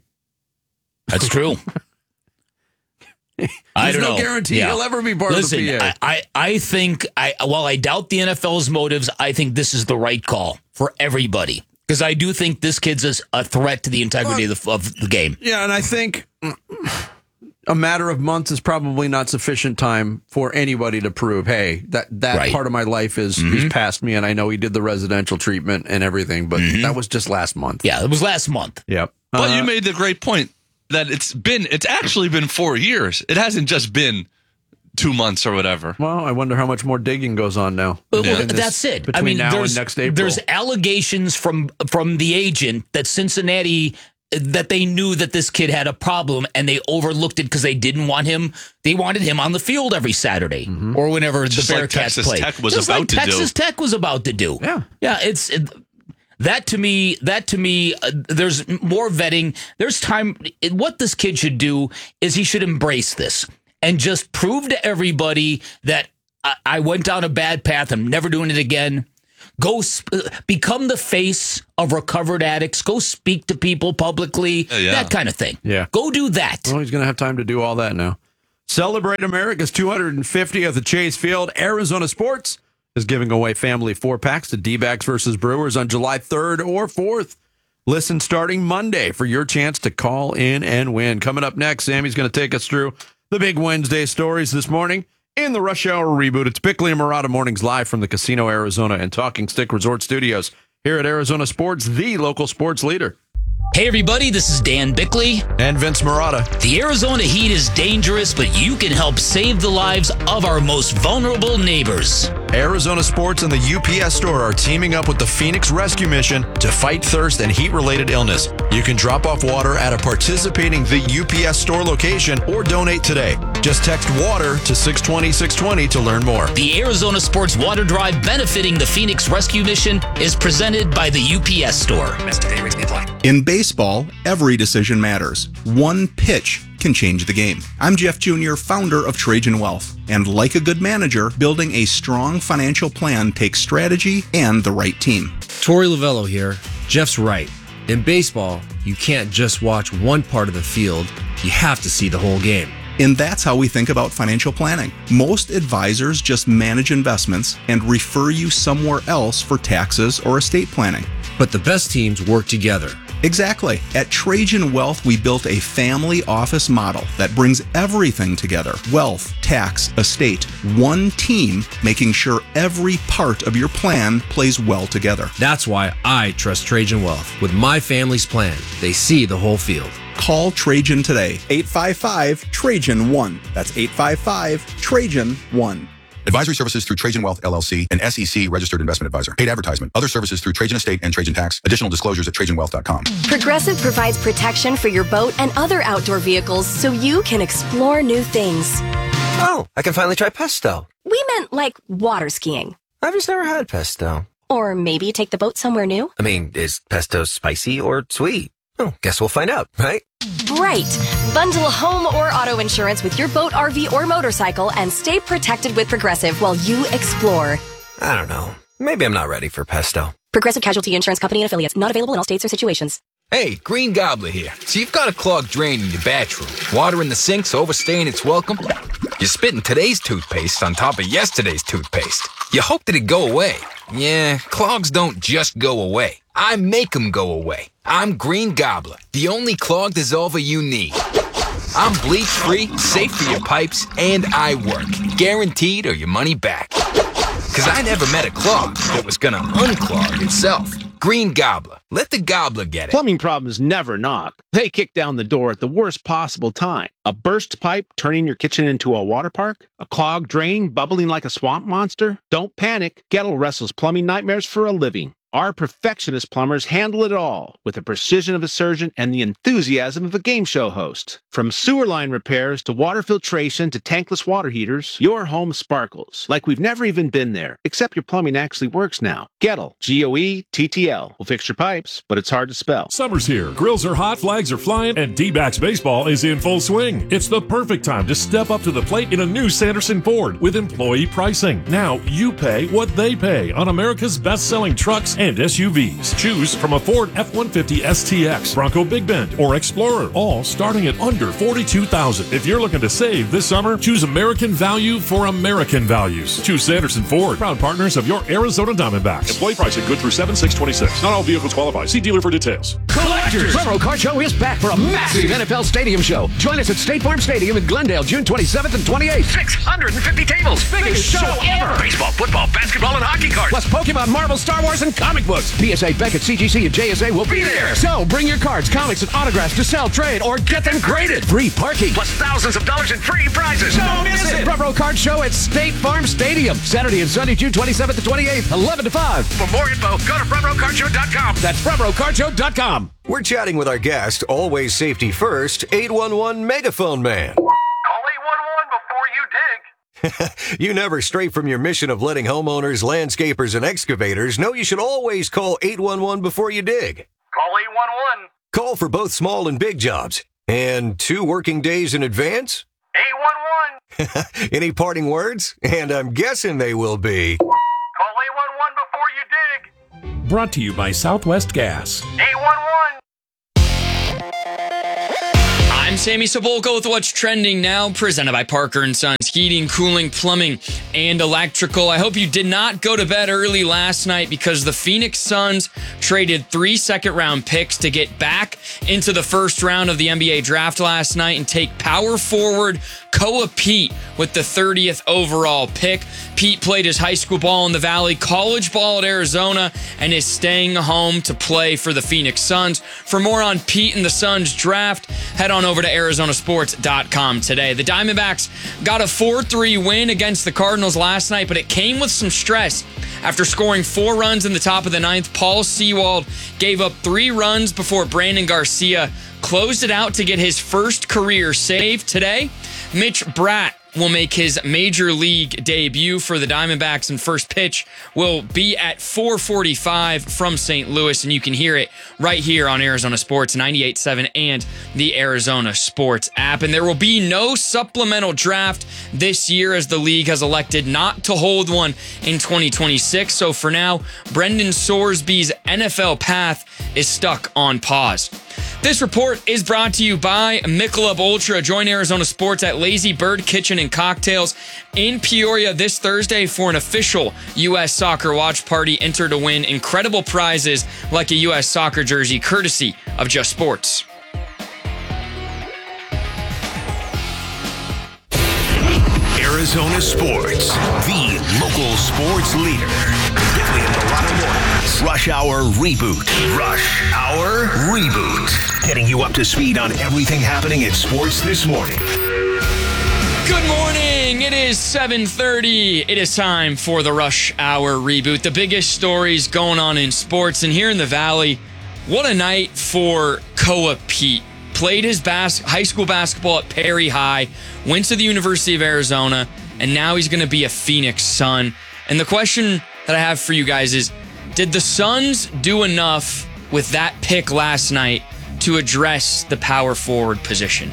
That's true. I There's don't no know. guarantee Yeah. he'll ever be part Listen, of the P A. I, I, I think, I while I doubt the N F L's motives, I think this is the right call for everybody. Because I do think this kid's a, a threat to the integrity of, the, of the game. Yeah, and I think a matter of months is probably not sufficient time for anybody to prove, hey, that, that Right. part of my life is, Mhm. is past me, and I know he did the residential treatment and everything, but Mhm. that was just last month. Yeah, it was last month. Yep. But Uh, you made the great point that it's been, it's actually been four years. It hasn't just been two months or whatever. Well, I wonder how much more digging goes on now. Well, well, In this- that's it. Between I mean, now there's, and next April. there's allegations from from the agent that Cincinnati that they knew that this kid had a problem and they overlooked it because they didn't want him. They wanted him on the field every Saturday or whenever Just the like Bearcats Texas played. Tech was Just about like to do. Texas Tech was about to do. Yeah, yeah. It's it, that to me. That to me. Uh, there's more vetting. There's time. It, what this kid should do is he should embrace this and just prove to everybody that I, I went down a bad path. I'm never doing it again. Go sp- uh, become the face of recovered addicts. Go speak to people publicly. Yeah, yeah. That kind of thing. Yeah. Go do that. Well, he's going to have time to do all that now. Celebrate America's two hundred fiftieth at Chase Field. Arizona Sports is giving away family four-packs to D-backs versus Brewers on July third or fourth. Listen starting Monday for your chance to call in and win. Coming up next, Sammy's going to take us through the big Wednesday stories this morning in the Rush Hour Reboot. It's Bickley and Murata Mornings live from the Casino Arizona and Talking Stick Resort Studios here at Arizona Sports, the local sports leader. Hey, everybody, this is Dan Bickley. And Vince Murata. The Arizona heat is dangerous, but you can help save the lives of our most vulnerable neighbors. Arizona Sports and the U P S Store are teaming up with the Phoenix Rescue Mission to fight thirst and heat-related illness. You can drop off water at a participating the U P S Store location or donate today. Just text WATER to six twenty, six twenty to learn more. The Arizona Sports Water Drive benefiting the Phoenix Rescue Mission is presented by the U P S Store. In baseball, every decision matters. One pitch can change the game. I'm Jeff Junior, founder of Trajan Wealth. And like a good manager, building a strong financial plan takes strategy and the right team. Torey Lavello here. Jeff's right. In baseball, you can't just watch one part of the field. You have to see the whole game. And that's how we think about financial planning. Most advisors just manage investments and refer you somewhere else for taxes or estate planning. But the best teams work together. Exactly. At Trajan Wealth, we built a family office model that brings everything together. Wealth, tax, estate, one team, making sure every part of your plan plays well together. That's why I trust Trajan Wealth. With my family's plan, they see the whole field. Call Trajan today. eight five five, Trajan one. That's eight five five, Trajan one. Advisory services through Trajan Wealth, L L C, an S E C registered investment advisor. Paid advertisement. Other services through Trajan Estate and Trajan Tax. Additional disclosures at trajan wealth dot com. Progressive provides protection for your boat and other outdoor vehicles so you can explore new things. Oh, I can finally try pesto. We meant like water skiing. I've just never had pesto. Or maybe take the boat somewhere new. I mean, is pesto spicy or sweet? Oh, guess we'll find out, right? Right. Bundle home or auto insurance with your boat, R V, or motorcycle and stay protected with Progressive while you explore. I don't know. Maybe I'm not ready for pesto. Progressive Casualty Insurance Company and Affiliates. Not available in all states or situations. Hey, Green Gobbler here. So you've got a clogged drain in your bathroom. Water in the sink's overstaying its welcome. You're spitting today's toothpaste on top of yesterday's toothpaste. You hoped it'd go away. Yeah, clogs don't just go away. I make them go away. I'm Green Gobbler, the only clog dissolver you need. I'm bleach-free, safe for your pipes, and I work. Guaranteed or your money back. Because I never met a clog that was going to unclog itself. Green Gobbler. Let the gobbler get it. Plumbing problems never knock. They kick down the door at the worst possible time. A burst pipe turning your kitchen into a water park? A clogged drain bubbling like a swamp monster? Don't panic. Gettle wrestles plumbing nightmares for a living. Our perfectionist plumbers handle it all with the precision of a surgeon and the enthusiasm of a game show host. From sewer line repairs to water filtration to tankless water heaters, your home sparkles like we've never even been there, except your plumbing actually works now. Gettle, G O E T T L, will fix your pipes, but it's hard to spell. Summer's here, grills are hot, flags are flying, and D-backs baseball is in full swing. It's the perfect time to step up to the plate in a new Sanderson Ford with employee pricing. Now you pay what they pay on America's best-selling trucks and S U Vs. Choose from a Ford F one fifty S T X, Bronco Big Bend, or Explorer, all starting at under forty-two thousand dollars. If you're looking to save this summer, choose American value for American values. Choose Sanderson Ford, proud partners of your Arizona Diamondbacks. Employee pricing good through seven six twenty-six. Not all vehicles qualify. See dealer for details. Collectors! Front Row Car Show is back for a massive N F L Stadium show. Join us at State Farm Stadium in Glendale, June twenty-seventh and twenty-eighth. six hundred fifty tables. Biggest show ever. Baseball, football, basketball, and hockey cards. Plus Pokemon, Marvel, Star Wars, and comic books. P S A, Beckett, C G C, and J S A will be there. So bring your cards, comics, and autographs to sell, trade, or get them graded. Free parking, plus thousands of dollars in free prizes. Don't miss it. Front Row Card Show at State Farm Stadium. Saturday and Sunday, June twenty-seventh and twenty-eighth, eleven to five. For more info, go to front row card show dot com. That's front row card show dot com. We're chatting with our guest, always safety first, eight one one Megaphone Man. Call eight one one before you dig. You never stray from your mission of letting homeowners, landscapers, and excavators know you should always call eight one one before you dig. Call eight one one. Call for both small and big jobs. And two working days in advance? eight one one. Any parting words? And I'm guessing they will be... Call eight one one before you dig. Brought to you by Southwest Gas. eight one one. I'm Sammy Sepulko with What's Trending Now, presented by Parker and Sons Heating, Cooling, Plumbing, and Electrical. I hope you did not go to bed early last night because the Phoenix Suns traded three second-round picks to get back into the first round of the N B A draft last night and take power forward Koa Pete with the thirtieth overall pick. Pete played his high school ball in the Valley, college ball at Arizona, and is staying home to play for the Phoenix Suns. For more on Pete and the Suns draft, head on over to Arizona Sports dot com today. The Diamondbacks got a four three win against the Cardinals last night, but it came with some stress. After scoring four runs in the top of the ninth, Paul Sewald gave up three runs before Brandon Garcia closed it out to get his first career save. Today, Mitch Bratt will make his major league debut for the Diamondbacks, and first pitch will be at four forty-five from Saint Louis, and you can hear it right here on Arizona Sports ninety-eight point seven and the Arizona Sports app. And there will be no supplemental draft this year as the league has elected not to hold one in twenty twenty-six. So for now, Brendan Sorsby's N F L path is stuck on pause. This report is brought to you by Michelob Ultra. Join Arizona Sports at Lazy Bird Kitchen and Cocktails in Peoria this Thursday for an official U S soccer watch party. Enter to win incredible prizes like a U S soccer jersey courtesy of Just Sports. Arizona Sports, the local sports leader. Ripley and Milano Mornings. Rush Hour Reboot. Rush Hour Reboot. Getting you up to speed on everything happening in sports this morning. Good morning. It is seven thirty. It is time for the Rush Hour Reboot. The biggest stories going on in sports. And here in the Valley, what a night for Koa Pete. Played his bas- high school basketball at Perry High, went to the University of Arizona, and now he's going to be a Phoenix Sun. And the question that I have for you guys is, did the Suns do enough with that pick last night to address the power forward position?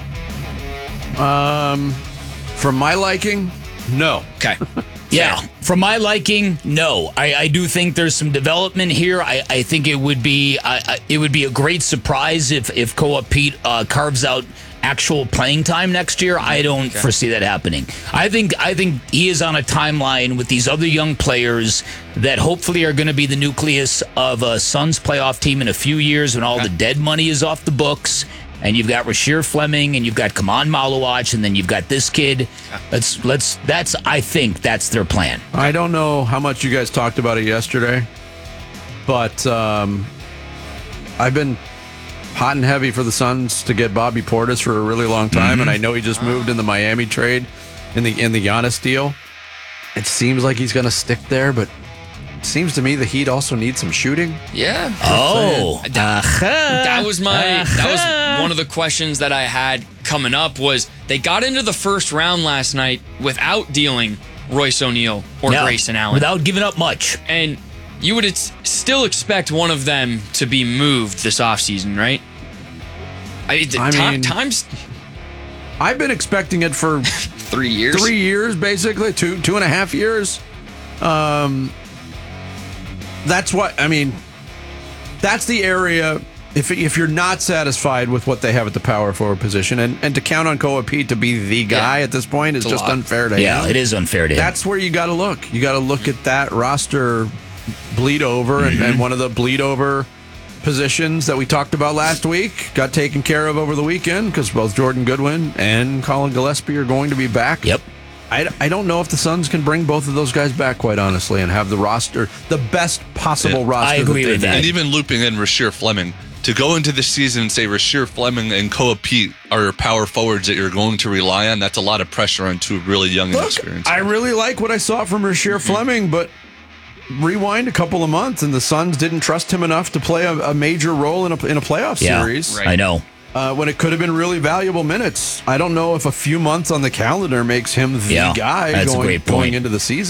Um, for my liking, no. Okay. Yeah, for my liking, no. I, I do think there's some development here. I, I think it would be uh, it would be a great surprise if if Koa Pete uh, carves out actual playing time next year. I don't okay. foresee that happening. I think I think he is on a timeline with these other young players that hopefully are going to be the nucleus of a Suns playoff team in a few years when all okay. the dead money is off the books. And you've got Rasheer Fleming, and you've got Kaman Malawach, and then you've got this kid. Let's let's. That's I think that's their plan. I don't know how much you guys talked about it yesterday, but um, I've been hot and heavy for the Suns to get Bobby Portis for a really long time, mm-hmm. and I know he just moved in the Miami trade in the in the Giannis deal. It seems like he's going to stick there, but. Seems to me the Heat also need some shooting. Yeah. Oh. That, uh-huh. that was my uh-huh. that was one of the questions that I had coming up was they got into the first round last night without dealing Royce O'Neal or yeah, Grayson Allen. Without giving up much. And you would still expect one of them to be moved this offseason, right? I mean, I time, mean times I've been expecting it for three years. Three years, basically. Two two and a half years. Um That's what, I mean, that's the area, if if you're not satisfied with what they have at the power forward position, and, and to count on Koa Pete to be the guy yeah. at this point is just lot. unfair to yeah, him. Yeah, it is unfair to him. That's where you got to look. You got to look at that roster bleed over, mm-hmm. and, and one of the bleed over positions that we talked about last week got taken care of over the weekend because both Jordan Goodwin and Colin Gillespie are going to be back. Yep. I, I don't know if the Suns can bring both of those guys back, quite honestly, and have the roster, the best possible yeah, roster. I agree that with that. And even looping in Rasheer Fleming, to go into the season and say Rasheer Fleming and Koa Pete are your power forwards that you're going to rely on, that's a lot of pressure on two really young and Look, experienced. I really like what I saw from Rasheer mm-hmm. Fleming, but rewind a couple of months, and the Suns didn't trust him enough to play a, a major role in a, in a playoff yeah, series. Right. I know. Uh, when it could have been really valuable minutes. I don't know if a few months on the calendar makes him the yeah, guy that's going, a great point. going into the season.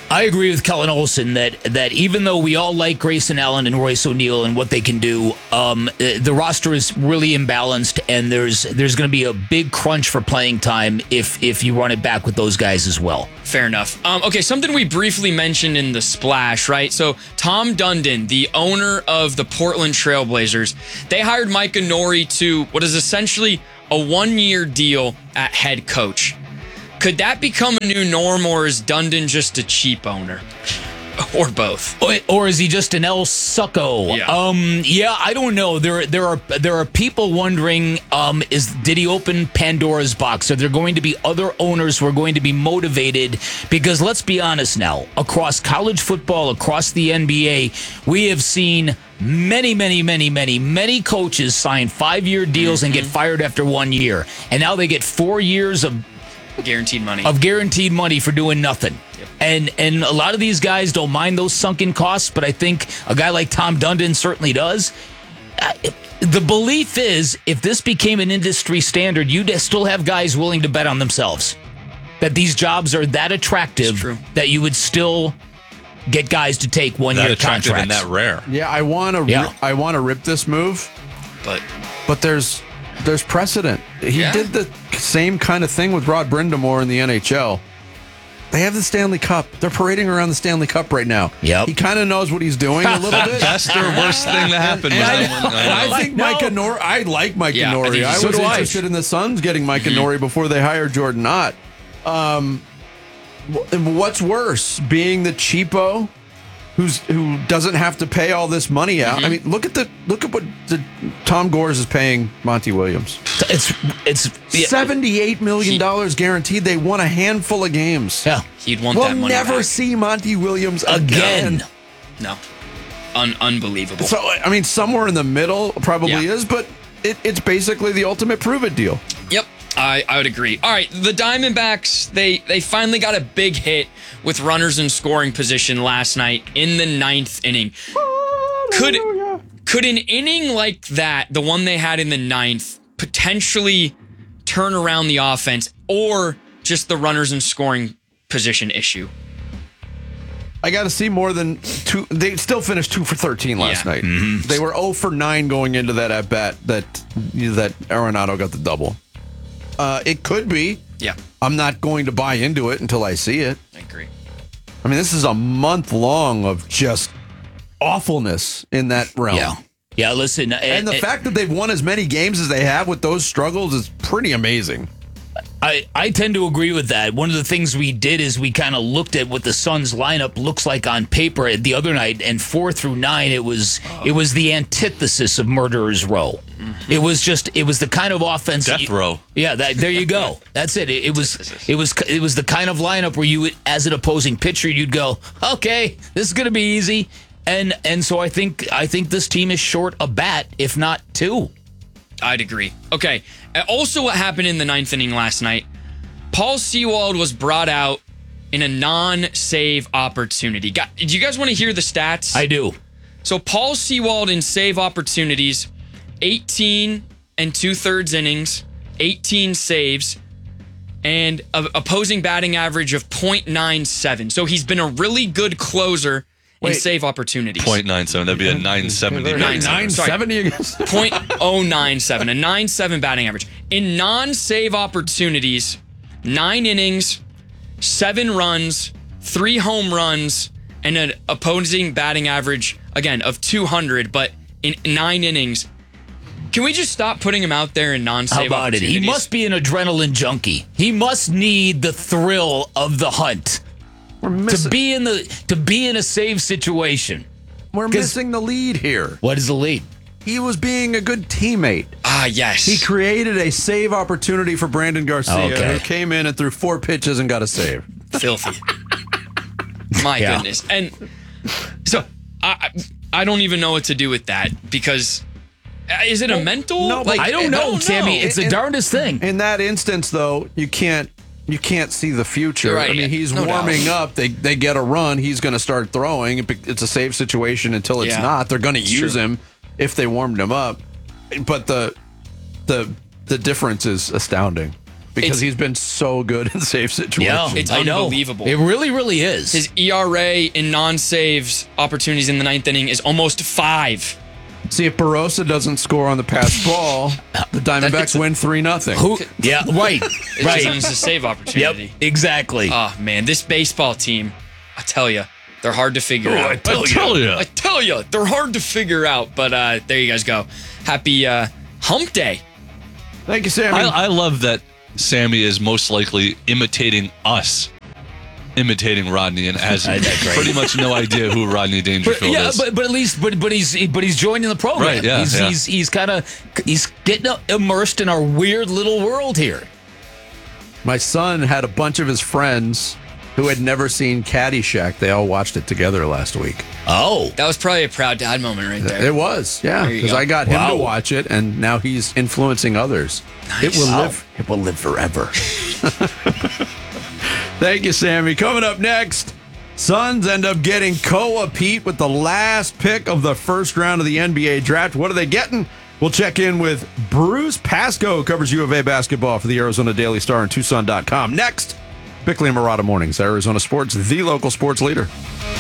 I agree with Kellen Olson that that even though we all like Grayson Allen and Royce O'Neal and what they can do, um, the roster is really imbalanced, and there's there's going to be a big crunch for playing time if if you run it back with those guys as well. Fair enough. Um, okay, something we briefly mentioned in the splash, right? So Tom Dundon, the owner of the Portland Trailblazers, they hired Micah Nori to what is essentially a one-year deal at head coach. Could that become a new norm, or is Dundon just a cheap owner? Or both? Or, or is he just an El Succo? Yeah. Um, yeah, I don't know. There, there are there are people wondering: um, is did he open Pandora's box? Are there going to be other owners who are going to be motivated? Because let's be honest now, across college football, across the N B A, we have seen many, many, many, many, many coaches sign five-year deals mm-hmm. and get fired after one year, and now they get four years of guaranteed money of guaranteed money for doing nothing. Yep. And and a lot of these guys don't mind those sunken costs, but I think a guy like Tom Dundon certainly does. Uh, the belief is, if this became an industry standard, you'd still have guys willing to bet on themselves that these jobs are that attractive that you would still get guys to take one year contracts. And that rare. Yeah, I want to. Yeah. I want to rip this move, but but there's. There's precedent. He yeah. did the same kind of thing with Rod Brindamore in the N H L. They have the Stanley Cup. They're parading around the Stanley Cup right now. Yep. He kind of knows what he's doing a little bit. Best or worst thing that happened. And, and was I, I, I, I think no. Micah Nori. I like Micah yeah, Nori. I, I so was I. interested in the Suns getting Micah mm-hmm. Nori before they hired Jordan Ott. Um, what's worse, being the cheapo who's who doesn't have to pay all this money out? Mm-hmm. I mean, look at the look at what the, Tom Gores is paying Monty Williams. It's it's yeah. seventy-eight million dollars guaranteed. They won a handful of games. Yeah, he'd want we'll that money never back. see Monty Williams again. again. No, Un- unbelievable. So I mean, somewhere in the middle probably yeah. is, but it, it's basically the ultimate prove it deal. Yep. I, I would agree. All right, the Diamondbacks, they, they finally got a big hit with runners in scoring position last night in the ninth inning. Could, could an inning like that, the one they had in the ninth, potentially turn around the offense, or just the runners in scoring position issue? I got to see more than two. They still finished two for thirteen last yeah. night. Mm-hmm. They were zero for nine going into that at bat that that Arenado got the double. Uh, it could be. Yeah. I'm not going to buy into it until I see it. I agree. I mean, this is a month long of just awfulness in that realm. Yeah. Yeah, listen. And the it, fact that they've won as many games as they have with those struggles is pretty amazing. I, I tend to agree with that. One of the things we did is we kind of looked at what the Suns lineup looks like on paper the other night, and four through nine, it was oh. it was the antithesis of Murderer's Row. Mm-hmm. It was just it was the kind of offense. Death that you, row. Yeah, that, there you go. That's it. It, it was it was it was the kind of lineup where you, as an opposing pitcher, you'd go, okay, this is going to be easy, and and so I think I think this team is short a bat, if not two. I'd agree. Okay. Also, what happened in the ninth inning last night, Paul Sewald was brought out in a non-save opportunity. Got, do you guys want to hear the stats? I do. So Paul Sewald in save opportunities, eighteen and two-thirds innings, eighteen saves, and a opposing batting average of point nine seven. So he's been a really good closer in Wait, save opportunities. point nine seven. That'd be a nine seventy. nine seventy against point oh nine seven, a nine seven batting average. In non-save opportunities, nine innings, seven runs, three home runs, and an opposing batting average, again, of two hundred, but in nine innings. Can we just stop putting him out there in non-save How about it? opportunities? He must be an adrenaline junkie. He must need the thrill of the hunt. We're missing, to be in the to be in a save situation. We're missing the lead here. What is the lead? He was being a good teammate. Ah, yes. He created a save opportunity for Brandon Garcia, Okay. who came in and threw four pitches and got a save. Filthy. My Yeah. goodness. And so I I don't even know what to do with that, because uh, is it a mental? no, like, I don't know, Tammy. It's the In- darndest thing. In that instance, though, you can't you can't see the future. You're right, I mean, he's no warming doubt. up. They they get a run. He's going to start throwing. It's a save situation until it's Yeah. not. They're going to It's use true. him if they warmed him up. But the the the difference is astounding. because It's- he's been so good in save situations. It's I know. unbelievable. It really, really is. His E R A in non-saves opportunities in the ninth inning is almost five. See, if Barossa doesn't score on the pass ball, the Diamondbacks win three nothing. Who? Yeah, right. It right. just owns the save opportunity. Yep, exactly. Oh, man, this baseball team, I tell you, they're hard to figure Oh, out. I tell ya. I tell you, they're hard to figure out. But uh, there you guys go. Happy uh, hump day. Thank you, Sammy. I, I love that Sammy is most likely imitating us, imitating Rodney, and has Isn't that great? pretty much no idea who Rodney But, Dangerfield yeah, is. but but at least but but he's but he's joining the program. Right, yeah, he's, yeah. he's he's kind of he's getting immersed in our weird little world here. My son had a bunch of his friends who had never seen Caddyshack. They all watched it together last week. Oh, that was probably a proud dad moment right there. It was, yeah, There you because go. I got him Wow. to watch it, and now he's influencing others. It will Wow. live. It will live forever. Thank you, Sammy. Coming up next, Suns end up getting Koa Pete with the last pick of the first round of the N B A draft. What are they getting? We'll check in with Bruce Pascoe, who covers U of A basketball for the Arizona Daily Star and Tucson dot com. Next, Bickley and Murata Mornings, Arizona Sports, the local sports leader.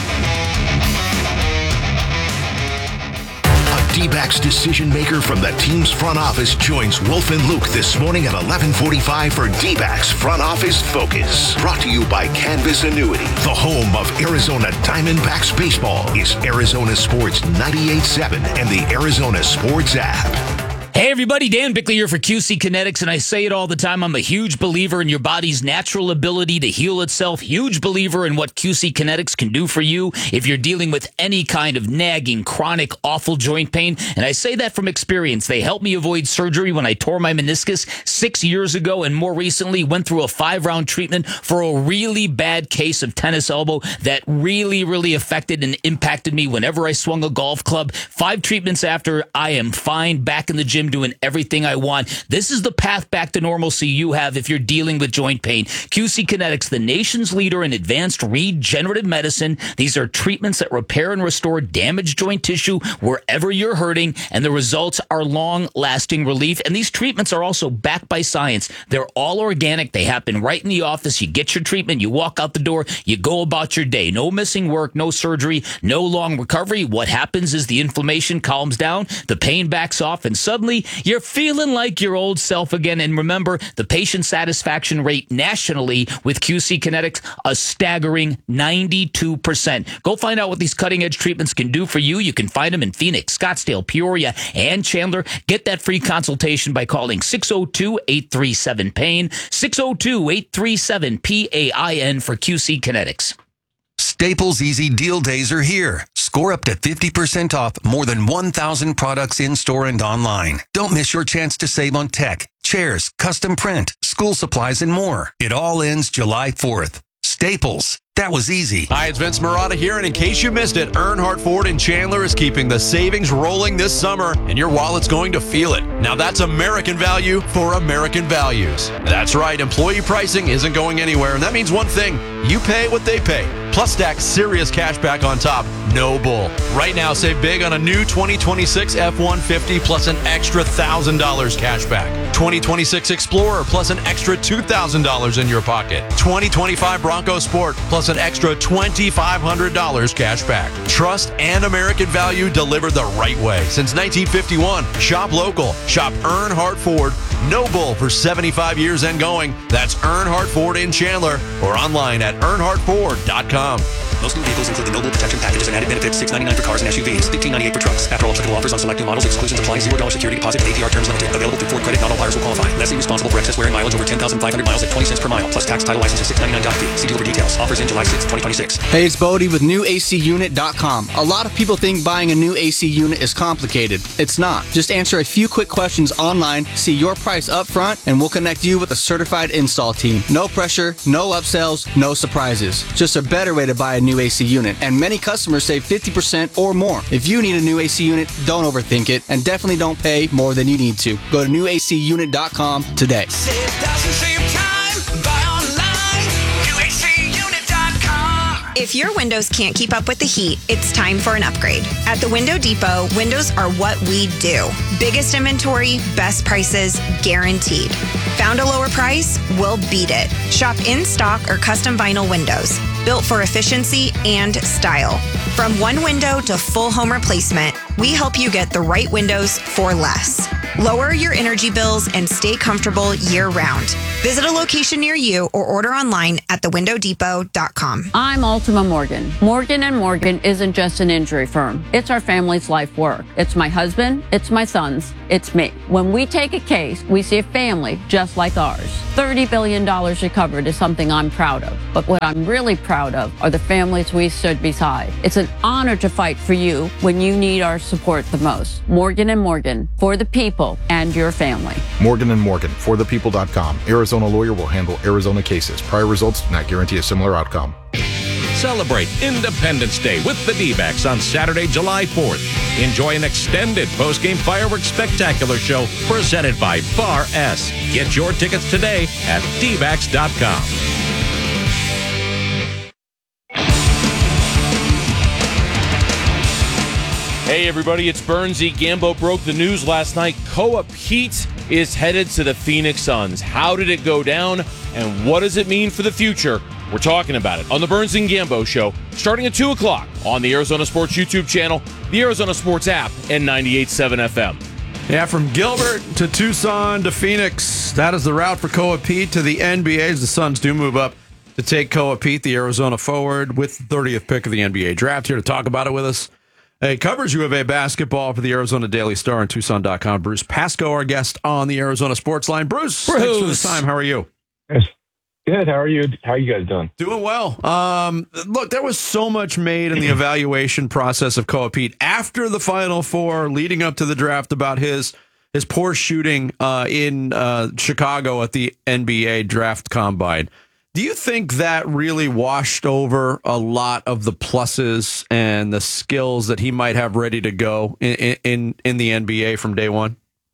A D-backs decision maker from the team's front office joins Wolf and Luke this morning at eleven forty-five for D-backs Front Office Focus. Brought to you by Canvas Annuity. The home of Arizona Diamondbacks baseball is Arizona Sports ninety-eight point seven and the Arizona Sports app. Hey everybody, Dan Bickley here for Q C Kinetics, and I say it all the time, I'm a huge believer in your body's natural ability to heal itself, huge believer in what Q C Kinetics can do for you if you're dealing with any kind of nagging, chronic, awful joint pain, and I say that from experience. They helped me avoid surgery when I tore my meniscus six years ago, and more recently went through a five-round treatment for a really bad case of tennis elbow that really, really affected and impacted me whenever I swung a golf club. Five treatments after, I am fine, back in the gym, doing everything I want. This is the path back to normalcy you have if you're dealing with joint pain. Q C Kinetics, the nation's leader in advanced regenerative medicine. These are treatments that repair and restore damaged joint tissue wherever you're hurting, and the results are long-lasting relief. And these treatments are also backed by science. They're all organic. They happen right in the office. You get your treatment, you walk out the door, you go about your day. No missing work, no surgery, no long recovery. What happens is the inflammation calms down, the pain backs off, and suddenly you're feeling like your old self again. And remember, the patient satisfaction rate nationally with Q C Kinetics, a staggering ninety-two percent. Go find out what these cutting-edge treatments can do for you. You can find them in Phoenix, Scottsdale, Peoria, and Chandler. Get that free consultation by calling six oh two, eight three seven, pain, six oh two, eight three seven, P A I N for Q C Kinetics. Staples Easy Deal Days are here. Score up to fifty percent off more than one thousand products in-store and online. Don't miss your chance to save on tech, chairs, custom print, school supplies, and more. It all ends July fourth. Staples. That was easy. Hi, it's Vince Murata here, and in case you missed it, Earnhardt Ford in Chandler is keeping the savings rolling this summer, and your wallet's going to feel it. Now that's American value for American values. That's right, employee pricing isn't going anywhere, and that means one thing: you pay what they pay. Plus stack serious cash back on top. No bull. Right now, save big on a new twenty twenty-six F one fifty plus an extra one thousand dollars cash back. twenty twenty-six Explorer plus an extra two thousand dollars in your pocket. twenty twenty-five Bronco Sport plus an extra two thousand five hundred dollars cash back. Trust and American value delivered the right way. Since nineteen fifty-one, shop local. Shop Earnhardt Ford. No bull for seventy-five years and going. That's Earnhardt Ford in Chandler or online at earnhardt ford dot com. Most new vehicles include the Noble Protection Packages and added benefits, six ninety-nine for cars and S U Vs, fifteen ninety-eight for trucks. After all applicable offers on select new models, exclusions apply, zero dollars security deposit, A P R terms limited. Available through Ford Credit, not all buyers will qualify. Lessee responsible for excess wear and mileage over ten thousand five hundred miles at twenty cents per mile, plus tax, title, license, and six ninety-nine fee. See dealer for details. Offers in July sixth, twenty twenty-six. Hey, it's Bodie with new A C unit dot com. A lot of people think buying a new A C unit is complicated. It's not. Just answer a few quick questions online, see your price up front, and we'll connect you with a certified install team. No pressure, no upsells, no surprises. Just a better way to buy a new A C unit. And many customers save fifty percent or more. If you need a new A C unit, don't overthink it, and definitely don't pay more than you need to. Go to new A C unit dot com today. If your windows can't keep up with the heat, it's time for an upgrade. At the Window Depot, windows are what we do. Biggest inventory, best prices, guaranteed. Found a lower price? We'll beat it. Shop in stock or custom vinyl windows, built for efficiency and style. From one window to full home replacement, we help you get the right windows for less. Lower your energy bills and stay comfortable year-round. Visit a location near you or order online at the window depot dot com. I'm Ultima Morgan. Morgan and Morgan isn't just an injury firm. It's our family's life work. It's my husband, it's my sons, it's me. When we take a case, we see a family just like ours. thirty billion dollars recovered is something I'm proud of. But what I'm really proud of are the families we stood beside. It's an honor to fight for you when you need our support the most. Morgan and Morgan, for the people and your family. Morgan and Morgan, for the people dot com. Arizona lawyer will handle Arizona cases. Prior results do not guarantee a similar outcome. Celebrate Independence Day with the D-backs on Saturday, July fourth. Enjoy an extended post-game fireworks spectacular show presented by Bar S. Get your tickets today at D backs dot com. Hey everybody, it's Bernsey. Gambo broke the news last night. Koa Pete is headed to the Phoenix Suns. How did it go down, and what does it mean for the future? We're talking about it on the Burns and Gambo Show, starting at two o'clock on the Arizona Sports YouTube channel, the Arizona Sports app, and ninety-eight point seven F M. Yeah, from Gilbert to Tucson to Phoenix, that is the route for Koa Pete to the N B A as the Suns do move up to take Koa Pete, the Arizona forward, with the thirtieth pick of the N B A draft. Here to talk about it with us, he covers U of A basketball for the Arizona Daily Star and Tucson dot com. Bruce Pascoe, our guest on the Arizona Sports Line. Bruce, Bruce. Thanks for the time. How are you? Good. How are you? How are you guys doing? Doing well. Um, look, there was so much made in the evaluation process of Koa Pete after the Final Four, leading up to the draft, about his his poor shooting uh, in uh, Chicago at the N B A draft combine. Do you think that really washed over a lot of the pluses and the skills that he might have ready to go in in, in the N B A from day one?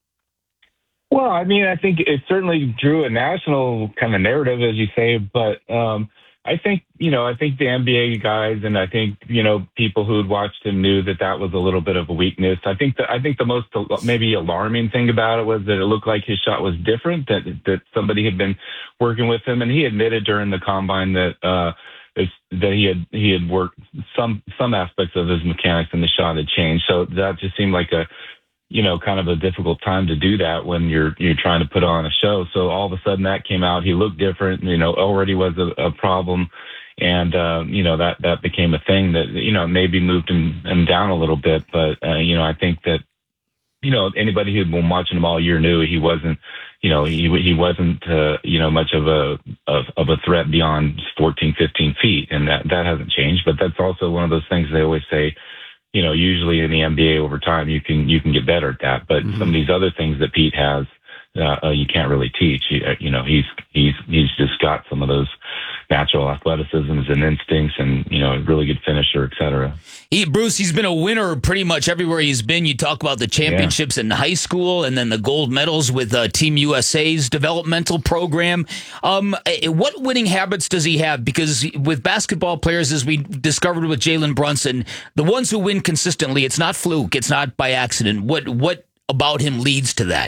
Well, I mean, I think it certainly drew a national kind of narrative, as you say, but um, I think, you know, I think the N B A guys and I think, you know, people who had watched him knew that that was a little bit of a weakness. I think that I think the most maybe alarming thing about it was that it looked like his shot was different, that that somebody had been working with him, and he admitted during the combine that uh, that he had he had worked some some aspects of his mechanics and the shot had changed. So that just seemed like a you know, kind of a difficult time to do that when you're you're trying to put on a show. So all of a sudden that came out. He looked different, you know, already was a, a problem. And, uh, you know, that, that became a thing that, you know, maybe moved him, him down a little bit. But, uh, you know, I think that, you know, anybody who'd been watching him all year knew he wasn't, you know, he he wasn't, uh, you know, much of a of, of a threat beyond fourteen, fifteen feet. And that, that hasn't changed. But that's also one of those things they always say, you know, usually in the N B A over time, you can you can get better at that. But mm-hmm. some of these other things that Pete has, uh, uh, you can't really teach. You, uh, you know, he's he's he's just got some of those natural athleticisms and instincts, and you know, a really good finisher, et cetera. He, Bruce, he's been a winner pretty much everywhere he's been. You talk about the championships yeah. in high school, and then the gold medals with uh, Team U S A's developmental program. Um, what winning habits does he have? Because with basketball players, as we discovered with Jalen Brunson, the ones who win consistently, it's not fluke, it's not by accident. What what about him leads to that?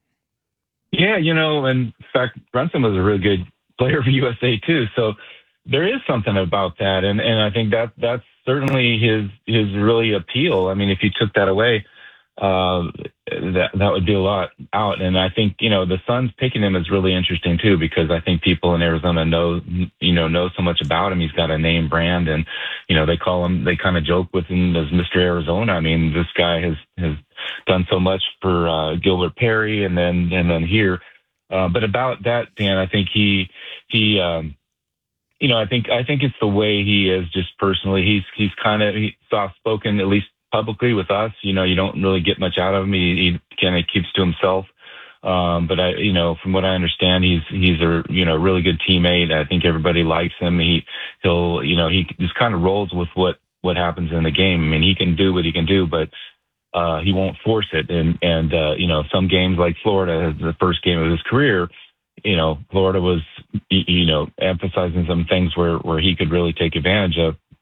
Yeah, you know, and in fact, Brunson was a really good player for U S A too. So there is something about that, and and I think that that's certainly his his really appeal. I mean, if you took that away, uh, that that would be a lot out. And I think, you know, the Suns picking him is really interesting too, because I think people in Arizona know you know know so much about him. He's got a name brand, and you know they call him, they kind of joke with him as Mister Arizona. I mean, this guy has has done so much for uh, Gilbert Perry, and then and then here. Uh, but about that, Dan, I think he he. Um, You know, I think I think it's the way he is just personally. He's he's kind of he soft spoken, at least publicly with us. You know, you don't really get much out of him. He, he kind of keeps to himself. Um, but I, you know, from what I understand, he's he's a you know really good teammate. I think everybody likes him. He he'll you know he just kind of rolls with what what happens in the game. I mean, he can do what he can do, but uh, he won't force it. And and uh, you know, some games like Florida, the first game of his career. You know, Florida was, you know, emphasizing some things where, where he could really take advantage of,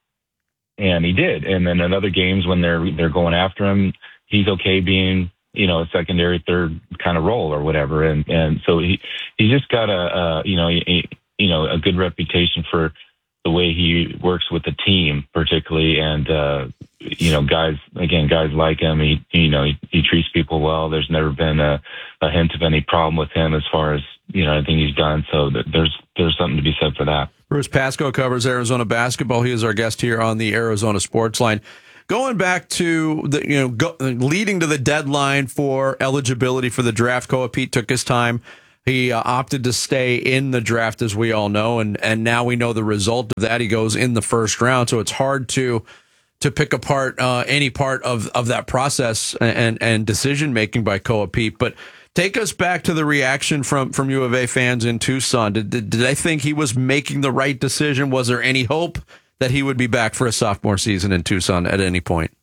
and he did. And then in other games when they're they're going after him, he's okay being, you know, a secondary, third kind of role or whatever. And and so he he's just got a, a you know a, you know a good reputation for the way he works with the team, particularly, and uh, you know, guys again, guys like him. He you know he, he treats people well. There's never been a, a hint of any problem with him as far as, you know, anything he's done. So there's there's something to be said for that. Bruce Pascoe covers Arizona basketball. He is our guest here on the Arizona Sports Line. Going back to the, you know, go, leading to the deadline for eligibility for the draft, Koa Pete took his time. He uh, opted to stay in the draft, as we all know, and and now we know the result of that. He goes in the first round, so it's hard to to pick apart uh, any part of, of that process and and decision making by Koa Pete. But take us back to the reaction from from U of A fans in Tucson. Did, did did they think he was making the right decision? Was there any hope that he would be back for a sophomore season in Tucson at any point?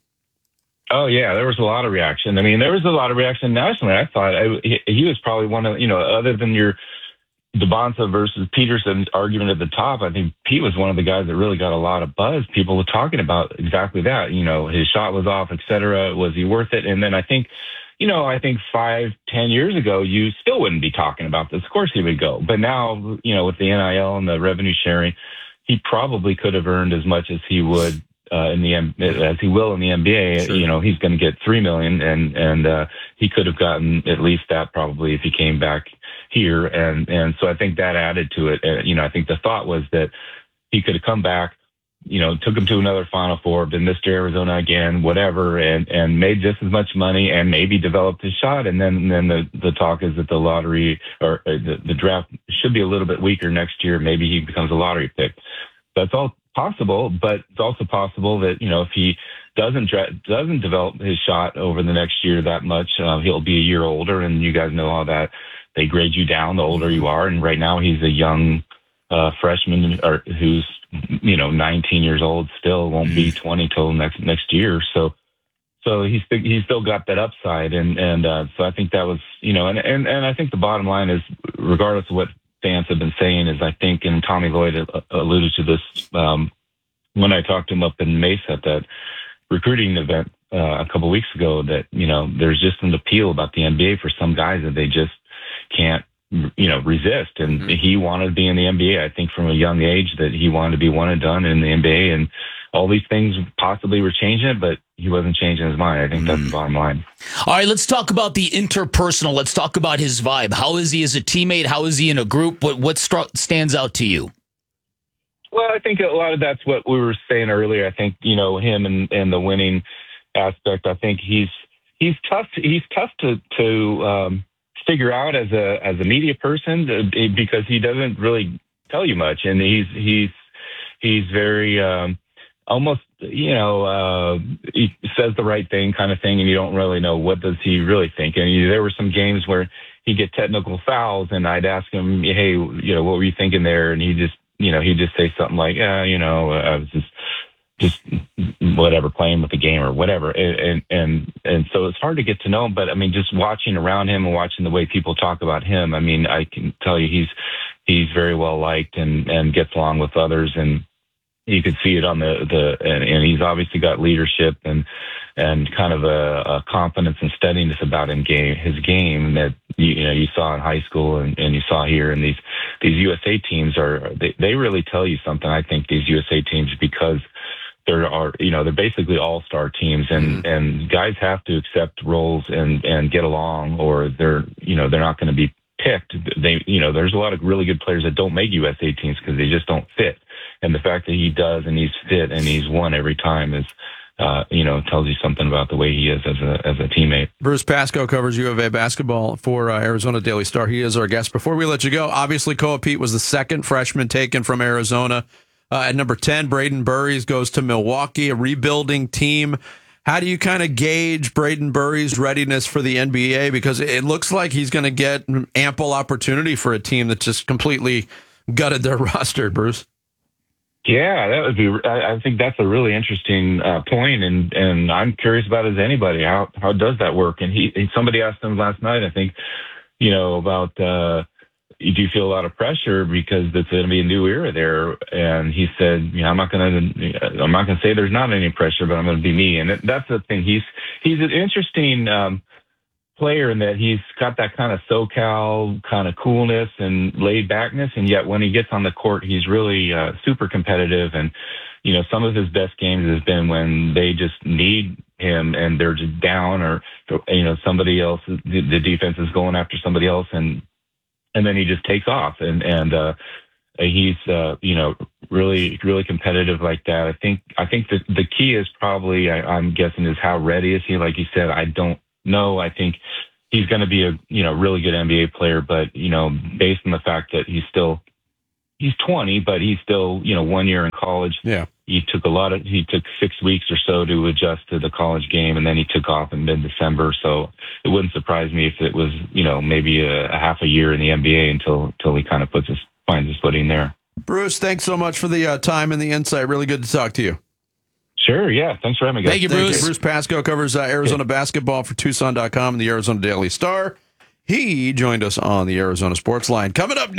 Oh, yeah, there was a lot of reaction. I mean, there was a lot of reaction nationally. I thought I, he, he was probably one of, you know, other than your DeBonsa versus Peterson argument at the top, I think Pete was one of the guys that really got a lot of buzz. People were talking about exactly that. You know, his shot was off, et cetera. Was he worth it? And then I think, you know, I think five, ten years ago, you still wouldn't be talking about this. Of course he would go. But now, you know, with the N I L and the revenue sharing, he probably could have earned as much as he would Uh, in the as he will in the N B A. Sure. You know, he's going to get three million, and and uh, he could have gotten at least that probably if he came back here, and and so I think that added to it. Uh, you know, I think the thought was that he could have come back, you know, took him to another Final Four, been Mister Arizona again, whatever, and and made just as much money, and maybe developed his shot. And then and then the the talk is that the lottery or uh, the the draft should be a little bit weaker next year. Maybe he becomes a lottery pick. That's all possible, but it's also possible that, you know, if he doesn't dra- doesn't develop his shot over the next year that much, uh, he'll be a year older, and you guys know how that they grade you down the older you are. And right now he's a young uh, freshman or who's, you know, nineteen years old, still won't be twenty till next next year. So so he's he's still got that upside, and and uh, so I think that was, you know, and, and and I think the bottom line is, regardless of what fans have been saying, is I think, and Tommy Lloyd alluded to this um, when I talked to him up in Mesa at that recruiting event uh, a couple of weeks ago, that, you know, there's just an appeal about the N B A for some guys that they just can't, you know, resist. And mm-hmm. he wanted to be in the N B A. I think from a young age that he wanted to be one and done in the N B A, and all these things possibly were changing it, but he wasn't changing his mind. I think that's the bottom line. All right, let's talk about the interpersonal. Let's talk about his vibe. How is he as a teammate? How is he in a group? What what st- stands out to you? Well, I think a lot of that's what we were saying earlier. I think, you know, him and, and the winning aspect. I think he's he's tough. To, he's tough to to um, figure out as a as a media person, because he doesn't really tell you much, and he's he's he's very. Um, almost, you know, uh, he says the right thing kind of thing, and you don't really know what does he really think. And you, there were some games where he'd get technical fouls, and I'd ask him, hey, you know, what were you thinking there? And he just, you know, he'd just say something like, yeah, you know, I was just, just whatever, playing with the game or whatever. And, and, and, and so it's hard to get to know him, but I mean, just watching around him and watching the way people talk about him, I mean, I can tell you he's, he's very well liked and, and gets along with others, and you could see it on the, the and, and he's obviously got leadership and and kind of a, a confidence and steadiness about him game, his game that you, you know you saw in high school and, and you saw here. And these these U S A teams are they, they really tell you something. I think these U S A teams, because there are you know they're basically all star teams, and, mm-hmm. and guys have to accept roles and, and get along, or they're you know they're not going to be picked. They you know there's a lot of really good players that don't make U S A teams because they just don't fit. And the fact that he does, and he's fit, and he's won every time is, uh, you know, tells you something about the way he is as a as a teammate. Bruce Pascoe covers U of A basketball for uh, Arizona Daily Star. He is our guest. Before we let you go, obviously Koa Pete was the second freshman taken from Arizona. Uh, at number ten, Braden Burries goes to Milwaukee, a rebuilding team. How do you kind of gauge Braden Burries' readiness for the N B A? Because it looks like he's going to get ample opportunity for a team that just completely gutted their roster, Bruce. Yeah, that would be. I, I think that's a really interesting uh, point, and and I'm curious about as anybody how how does that work? And he, he somebody asked him last night, I think, you know, about uh, do you feel a lot of pressure because it's going to be a new era there? And he said, you know, I'm not going to, I'm not going to say there's not any pressure, but I'm going to be me. And that's the thing. He's, he's an interesting um, player in that he's got that kind of SoCal kind of coolness and laid backness. And yet when he gets on the court, he's really uh, super competitive. And, you know, some of his best games has been when they just need him and they're just down, or, you know, somebody else, the, the defense is going after somebody else, and and then he just takes off. And and uh, he's uh, you know, really really competitive like that. I think I think the the key is probably, I, I'm guessing, is how ready is he? Like you said, I don't know. I think he's going to be a you know really good N B A player, but you know, based on the fact that he's still he's twenty, but he's still you know one year in college. Yeah. He took a lot of, he took six weeks or so to adjust to the college game, and then he took off in mid-December. So it wouldn't surprise me if it was, you know, maybe a, a half a year in the N B A until, until he kind of puts his, finds his footing there. Bruce, thanks so much for the uh, time and the insight. Really good to talk to you. Sure, yeah. Thanks for having me, guys. Thank you, Bruce. Thank you. Bruce Pascoe covers uh, Arizona basketball for Tucson dot com and the Arizona Daily Star. He joined us on the Arizona Sports Line. Coming up